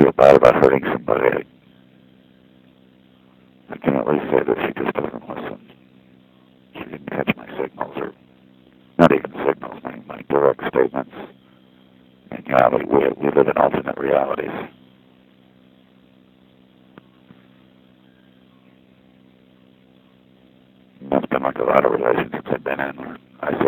feel bad about hurting somebody. I can at least say that she just doesn't listen. She didn't catch my signals, or not even signals, my direct statements. And we live in alternate realities. That's been like a lot of relationships I've been in where I say